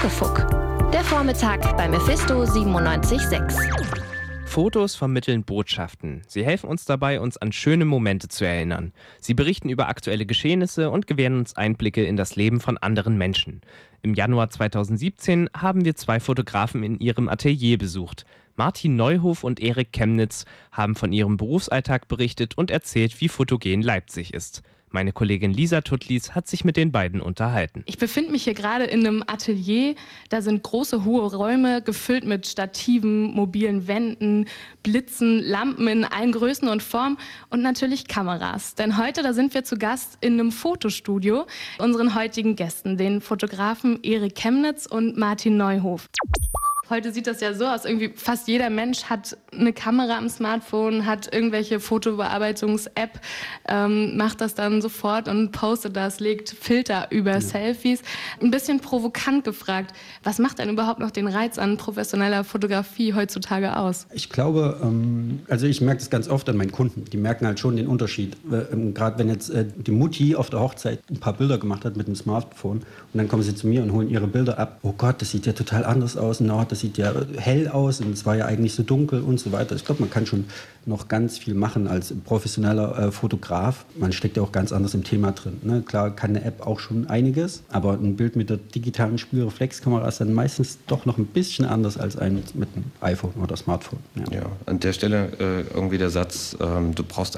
Muckefuck. Der Vormittag bei Mephisto 97.6. Fotos vermitteln Botschaften. Sie helfen uns dabei, uns an schöne Momente zu erinnern. Sie berichten über aktuelle Geschehnisse und gewähren uns Einblicke in das Leben von anderen Menschen. Im Januar 2017 haben wir 2 Fotografen in ihrem Atelier besucht. Martin Neuhof und Erik Chemnitz haben von ihrem Berufsalltag berichtet und erzählt, wie fotogen Leipzig ist. Meine Kollegin Lisa Tuttlis hat sich mit den beiden unterhalten. Ich befinde mich hier gerade in einem Atelier. Da sind große, hohe Räume, gefüllt mit Stativen, mobilen Wänden, Blitzen, Lampen in allen Größen und Formen und natürlich Kameras. Denn heute, da sind wir zu Gast in einem Fotostudio. Unseren heutigen Gästen, den Fotografen Erik Chemnitz und Martin Neuhof. Heute sieht das ja so aus, irgendwie fast jeder Mensch hat eine Kamera am Smartphone, hat irgendwelche Fotobearbeitungs-App, macht das dann sofort und postet das, legt Filter über Selfies. Ein bisschen provokant gefragt, was macht denn überhaupt noch den Reiz an professioneller Fotografie heutzutage aus? Ich glaube, also ich merke das ganz oft an meinen Kunden, die merken halt schon den Unterschied. Gerade wenn jetzt die Mutti auf der Hochzeit ein paar Bilder gemacht hat mit dem Smartphone und dann kommen sie zu mir und holen ihre Bilder ab. Oh Gott, das sieht ja total anders aus. No, das sieht ja hell aus und es war ja eigentlich so dunkel und so weiter. Ich glaube, man kann schon noch ganz viel machen als professioneller Fotograf. Man steckt ja auch ganz anders im Thema drin. Ne? Klar kann eine App auch schon einiges, aber ein Bild mit der digitalen Spiegelreflexkamera ist dann meistens doch noch ein bisschen anders als ein mit einem iPhone oder Smartphone. Ja, an der Stelle irgendwie der Satz, du brauchst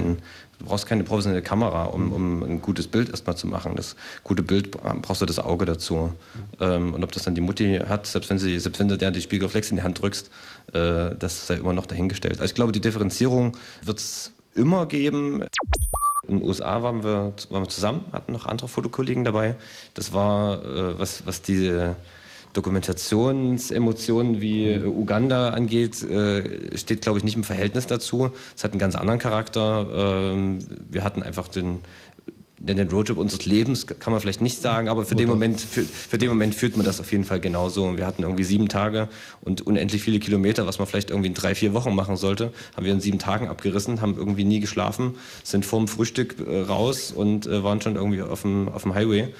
keine professionelle Kamera, um ein gutes Bild erstmal zu machen. Das gute Bild brauchst du das Auge dazu. Und ob das dann die Mutti hat, selbst wenn du der die Spiegelreflex in die Hand drückst, das sei immer noch dahingestellt. Also ich glaube, die Differenzierung wird es immer geben. In den USA waren wir zusammen, hatten noch andere Fotokollegen dabei. Das war, was diese Dokumentationsemotionen wie Uganda angeht, steht, glaube ich, nicht im Verhältnis dazu. Es hat einen ganz anderen Charakter. Wir hatten einfach den Roadtrip unseres Lebens, kann man vielleicht nicht sagen, aber für den Moment fühlt man das auf jeden Fall genauso. Wir hatten irgendwie 7 Tage und unendlich viele Kilometer, was man vielleicht irgendwie in 3-4 Wochen machen sollte, haben wir in 7 Tagen abgerissen, haben irgendwie nie geschlafen, sind vorm Frühstück raus und waren schon irgendwie auf dem Highway.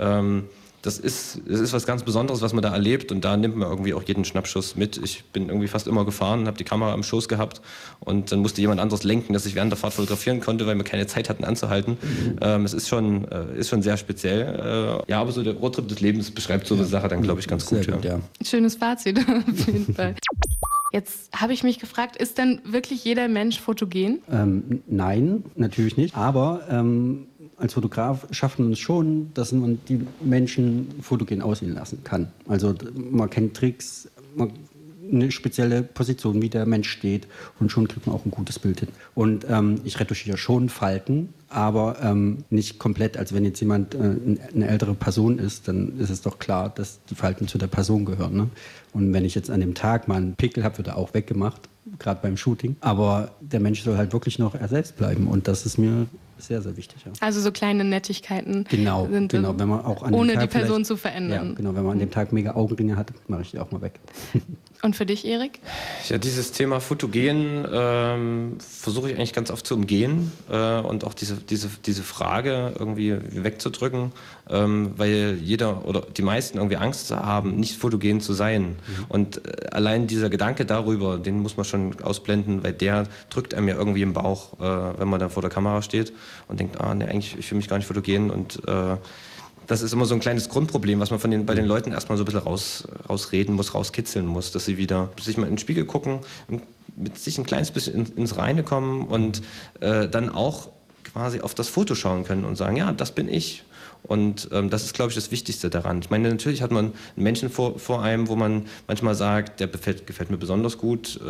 Das ist was ganz Besonderes, was man da erlebt und da nimmt man irgendwie auch jeden Schnappschuss mit. Ich bin irgendwie fast immer gefahren, habe die Kamera am Schoß gehabt und dann musste jemand anderes lenken, dass ich während der Fahrt fotografieren konnte, weil wir keine Zeit hatten anzuhalten. Es ist schon sehr speziell. Ja, aber so der Roadtrip des Lebens beschreibt so eine Sache dann, glaube ich, ganz gut. Ja. Schönes Fazit auf jeden Fall. Jetzt habe ich mich gefragt, ist denn wirklich jeder Mensch fotogen? Nein, natürlich nicht, aber als Fotograf schafft man es schon, dass man die Menschen fotogen aussehen lassen kann. Also man kennt Tricks, eine spezielle Position, wie der Mensch steht und schon kriegt man auch ein gutes Bild hin. Und ich retuschiere schon Falten, aber nicht komplett. Also wenn jetzt jemand eine ältere Person ist, dann ist es doch klar, dass die Falten zu der Person gehören. Ne? Und wenn ich jetzt an dem Tag mal einen Pickel habe, wird er auch weggemacht, gerade beim Shooting. Aber der Mensch soll halt wirklich noch er selbst bleiben und das ist mir sehr, sehr wichtig. Ja. Also so kleine Nettigkeiten sind wenn man auch an ohne dem Tag die Person zu verändern. Ja, genau, wenn man an dem Tag mega Augenringe hat, mache ich die auch mal weg. Und für dich, Erik? Ja, dieses Thema Fotogen versuche ich eigentlich ganz oft zu umgehen und auch diese Frage irgendwie wegzudrücken, weil jeder oder die meisten irgendwie Angst haben, nicht fotogen zu sein. Und allein dieser Gedanke darüber, den muss man schon ausblenden, weil der drückt einem ja irgendwie im Bauch, wenn man dann vor der Kamera steht und denkt, eigentlich, ich fühle mich gar nicht fotogen und das ist immer so ein kleines Grundproblem, was man bei den Leuten erstmal so ein bisschen rausreden muss, rauskitzeln muss, dass sie wieder sich mal in den Spiegel gucken, mit sich ein kleines bisschen ins Reine kommen und dann auch quasi auf das Foto schauen können und sagen, ja, das bin ich. Und das ist, glaube ich, das Wichtigste daran. Ich meine, natürlich hat man einen Menschen vor einem, wo man manchmal sagt, der gefällt mir besonders gut,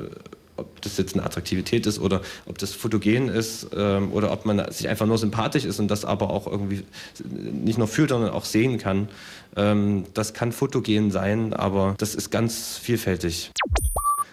ob das jetzt eine Attraktivität ist oder ob das fotogen ist oder ob man sich einfach nur sympathisch ist und das aber auch irgendwie nicht nur fühlt, sondern auch sehen kann. Das kann fotogen sein, aber das ist ganz vielfältig.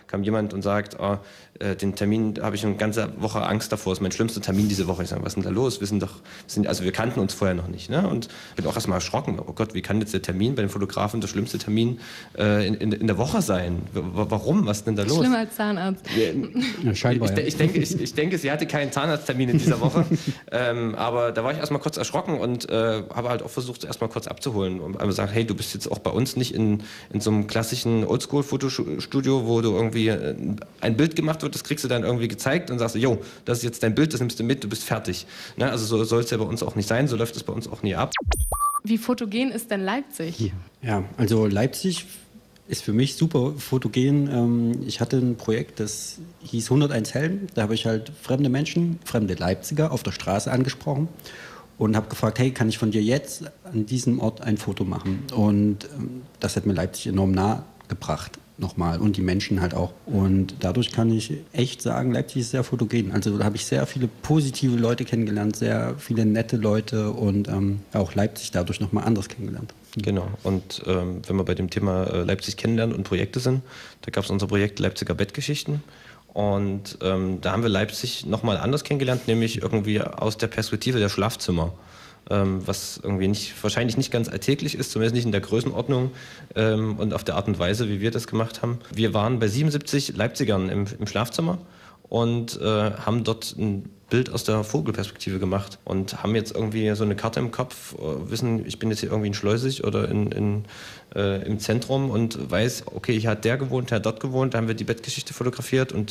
kam jemand und sagt, den Termin habe ich eine ganze Woche Angst davor, das ist mein schlimmster Termin diese Woche. Ich sage, was ist denn da los? Also wir kannten uns vorher noch nicht. Ne? Und bin auch erstmal erschrocken. Oh Gott, wie kann jetzt der Termin bei den Fotografen der schlimmste Termin in der Woche sein? Warum? Was ist denn da los? Schlimmer als Zahnarzt. Ja, scheinbar, Ich denke, sie hatte keinen Zahnarzttermin in dieser Woche. Aber da war ich erstmal kurz erschrocken und habe halt auch versucht, erstmal kurz abzuholen. Und einmal gesagt, hey, du bist jetzt auch bei uns nicht in so einem klassischen Oldschool-Fotostudio, wo du irgendwie ein Bild gemacht wird, das kriegst du dann irgendwie gezeigt und sagst, jo, das ist jetzt dein Bild, das nimmst du mit, du bist fertig. Ne? Also so soll es ja bei uns auch nicht sein, so läuft es bei uns auch nie ab. Wie fotogen ist denn Leipzig? Ja, also Leipzig ist für mich super fotogen. Ich hatte ein Projekt, das hieß 101 Helden. Da habe ich halt fremde Menschen, fremde Leipziger auf der Straße angesprochen und habe gefragt, hey, kann ich von dir jetzt an diesem Ort ein Foto machen? Und das hat mir Leipzig enorm nahe gebracht. Nochmal und die Menschen halt auch. Und dadurch kann ich echt sagen, Leipzig ist sehr fotogen. Also da habe ich sehr viele positive Leute kennengelernt, sehr viele nette Leute und auch Leipzig dadurch nochmal anders kennengelernt. Genau. Und wenn wir bei dem Thema Leipzig kennenlernen und Projekte sind, da gab es unser Projekt Leipziger Bettgeschichten. Und da haben wir Leipzig nochmal anders kennengelernt, nämlich irgendwie aus der Perspektive der Schlafzimmer. Was irgendwie wahrscheinlich nicht ganz alltäglich ist, zumindest nicht in der Größenordnung und auf der Art und Weise, wie wir das gemacht haben. Wir waren bei 77 Leipzigern im Schlafzimmer und haben dort ein Bild aus der Vogelperspektive gemacht und haben jetzt irgendwie so eine Karte im Kopf, wissen, ich bin jetzt hier irgendwie in Schleusig oder im Zentrum und weiß, okay, hier hat der gewohnt, der hat dort gewohnt, da haben wir die Bettgeschichte fotografiert und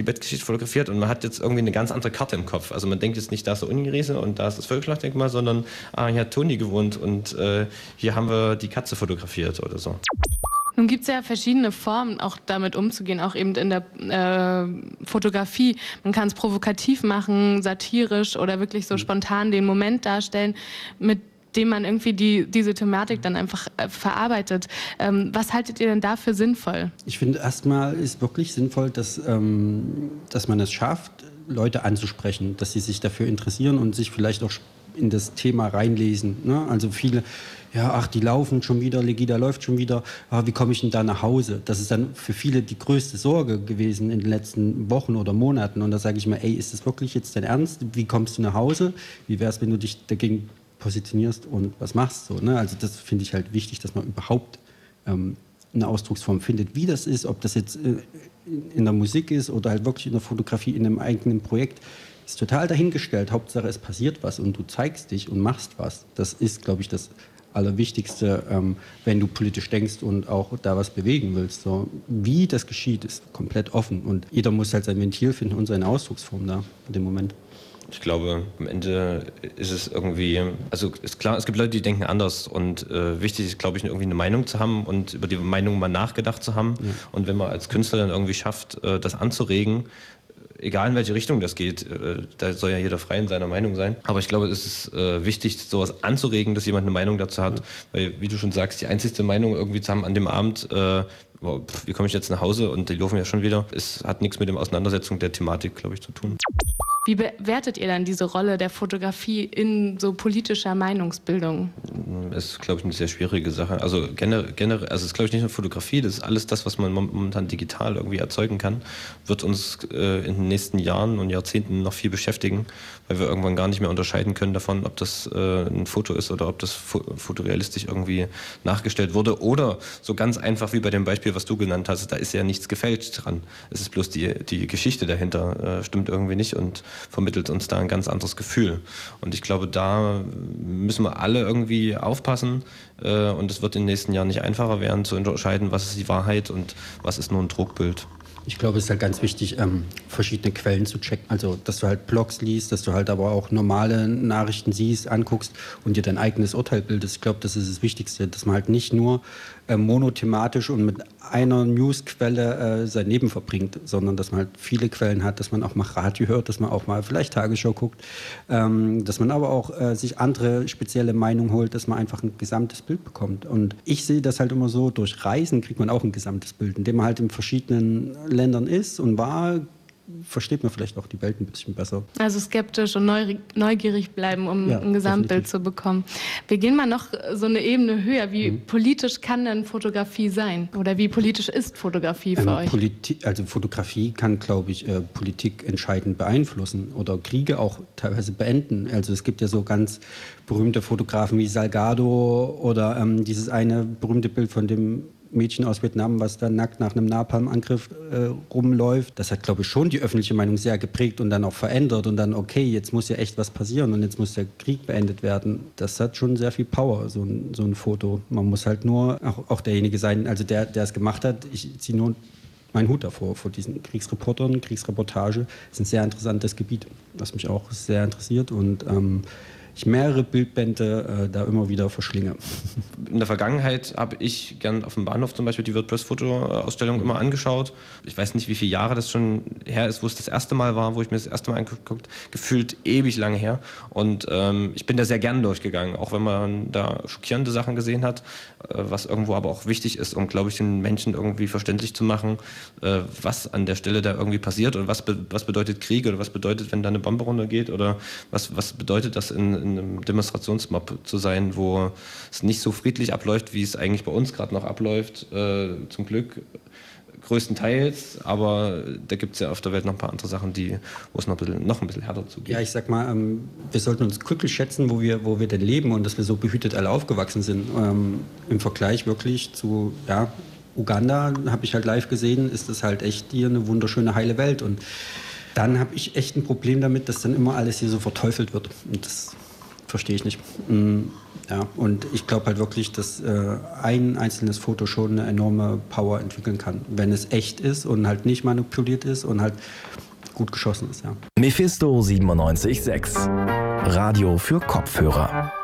man hat jetzt irgendwie eine ganz andere Karte im Kopf. Also man denkt jetzt nicht, da ist der Uniriese und da ist das Völkerschlachtdenkmal, sondern hier hat Toni gewohnt und hier haben wir die Katze fotografiert oder so. Nun gibt es ja verschiedene Formen, auch damit umzugehen, auch eben in der Fotografie. Man kann es provokativ machen, satirisch oder wirklich so spontan den Moment darstellen, mit dem man irgendwie diese Thematik dann einfach verarbeitet. Was haltet ihr denn dafür sinnvoll? Ich finde, erstmal ist wirklich sinnvoll, dass man es schafft, Leute anzusprechen, dass sie sich dafür interessieren und sich vielleicht auch in das Thema reinlesen. Ne? Also viele, ja, ach, die laufen schon wieder, Legida läuft schon wieder, wie komme ich denn da nach Hause? Das ist dann für viele die größte Sorge gewesen in den letzten Wochen oder Monaten. Und da sage ich mir, ey, ist das wirklich jetzt dein Ernst? Wie kommst du nach Hause? Wie wäre es, wenn du dich dagegen positionierst und was machst? So, ne? Also das finde ich halt wichtig, dass man überhaupt eine Ausdrucksform findet. Wie das ist, ob das jetzt in der Musik ist oder halt wirklich in der Fotografie, in einem eigenen Projekt, ist total dahingestellt. Hauptsache, es passiert was und du zeigst dich und machst was. Das ist, glaube ich, das Allerwichtigste, wenn du politisch denkst und auch da was bewegen willst. So, wie das geschieht, ist komplett offen und jeder muss halt sein Ventil finden und seine Ausdrucksform da in dem Moment. Ich glaube, am Ende ist es irgendwie, also ist klar, es gibt Leute, die denken anders und wichtig ist, glaube ich, irgendwie eine Meinung zu haben und über die Meinung mal nachgedacht zu haben. Ja. Und wenn man als Künstler dann irgendwie schafft, das anzuregen, egal in welche Richtung das geht, da soll ja jeder frei in seiner Meinung sein. Aber ich glaube, es ist wichtig, sowas anzuregen, dass jemand eine Meinung dazu hat. Ja. Weil, wie du schon sagst, die einzigste Meinung irgendwie zu haben an dem Abend, wie komme ich jetzt nach Hause und die laufen ja schon wieder, es hat nichts mit der Auseinandersetzung der Thematik, glaube ich, zu tun. Wie bewertet ihr dann diese Rolle der Fotografie in so politischer Meinungsbildung? Das ist, glaube ich, eine sehr schwierige Sache. Also generell, also es ist, glaube ich, nicht nur Fotografie, das ist alles das, was man momentan digital irgendwie erzeugen kann, wird uns in den nächsten Jahren und Jahrzehnten noch viel beschäftigen, weil wir irgendwann gar nicht mehr unterscheiden können davon, ob das ein Foto ist oder ob das fotorealistisch irgendwie nachgestellt wurde oder so ganz einfach wie bei dem Beispiel, was du genannt hast, da ist ja nichts gefälscht dran. Es ist bloß die Geschichte dahinter stimmt irgendwie nicht und vermittelt uns da ein ganz anderes Gefühl. Und ich glaube, da müssen wir alle irgendwie aufpassen und es wird in den nächsten Jahren nicht einfacher werden, zu unterscheiden, was ist die Wahrheit und was ist nur ein Druckbild. Ich glaube, es ist halt ganz wichtig, verschiedene Quellen zu checken. Also, dass du halt Blogs liest, dass du halt aber auch normale Nachrichten siehst, anguckst und dir dein eigenes Urteil bildest. Ich glaube, das ist das Wichtigste, dass man halt nicht nur monothematisch und mit einer Newsquelle sein Leben verbringt, sondern dass man halt viele Quellen hat, dass man auch mal Radio hört, dass man auch mal vielleicht Tagesschau guckt, dass man aber auch sich andere spezielle Meinungen holt, dass man einfach ein gesamtes Bild bekommt. Und ich sehe das halt immer so, durch Reisen kriegt man auch ein gesamtes Bild, indem man halt in verschiedenen Ländern ist und war, versteht man vielleicht auch die Welt ein bisschen besser. Also skeptisch und neugierig bleiben, um Ja, ein Gesamtbild definitiv. zu bekommen. Wir gehen mal noch so eine Ebene höher. Wie politisch kann denn Fotografie sein? Oder wie politisch ist Fotografie für euch? Also Fotografie kann, glaube ich, Politik entscheidend beeinflussen oder Kriege auch teilweise beenden. Also es gibt ja so ganz berühmte Fotografen wie Salgado oder dieses eine berühmte Bild von dem Mädchen aus Vietnam, was da nackt nach einem Napalm-Angriff rumläuft. Das hat, glaube ich, schon die öffentliche Meinung sehr geprägt und dann auch verändert. Und dann, okay, jetzt muss ja echt was passieren und jetzt muss der Krieg beendet werden. Das hat schon sehr viel Power, so ein Foto. Man muss halt nur auch derjenige sein, also der es gemacht hat. Ich ziehe nur meinen Hut davor, vor diesen Kriegsreportern, Kriegsreportage. Das ist ein sehr interessantes Gebiet, was mich auch sehr interessiert und ich mehrere Bildbände da immer wieder verschlinge. In der Vergangenheit habe ich gern auf dem Bahnhof zum Beispiel die WordPress-Foto-Ausstellung immer angeschaut. Ich weiß nicht, wie viele Jahre das schon her ist, wo es das erste Mal war, wo ich mir das erste Mal angeguckt, gefühlt ewig lange her. Und ich bin da sehr gern durchgegangen, auch wenn man da schockierende Sachen gesehen hat, was irgendwo aber auch wichtig ist, um, glaube ich, den Menschen irgendwie verständlich zu machen, was an der Stelle da irgendwie passiert und was bedeutet Krieg oder was bedeutet, wenn da eine Bombe runtergeht oder was bedeutet das in einem Demonstrationsmob zu sein, wo es nicht so friedlich abläuft, wie es eigentlich bei uns gerade noch abläuft, zum Glück größtenteils, aber da gibt es ja auf der Welt noch ein paar andere Sachen, wo es noch ein bisschen härter zugeht. Ja, ich sag mal, wir sollten uns glücklich schätzen, wo wir denn leben und dass wir so behütet alle aufgewachsen sind. Im Vergleich wirklich zu Uganda, habe ich halt live gesehen, ist das halt echt hier eine wunderschöne, heile Welt und dann habe ich echt ein Problem damit, dass dann immer alles hier so verteufelt wird und das verstehe ich nicht. Ja, und ich glaube halt wirklich, dass ein einzelnes Foto schon eine enorme Power entwickeln kann, wenn es echt ist und halt nicht manipuliert ist und halt gut geschossen ist. Ja. Mephisto 97.6 Radio für Kopfhörer.